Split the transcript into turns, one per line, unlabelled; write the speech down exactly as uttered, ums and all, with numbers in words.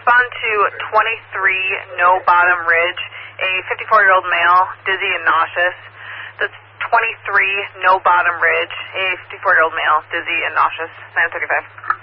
Respond to twenty-three No Bottom Ridge, a fifty-four-year-old male, dizzy and nauseous. That's twenty-three No Bottom Ridge, a fifty-four-year-old male, dizzy and nauseous. nine thirty-five.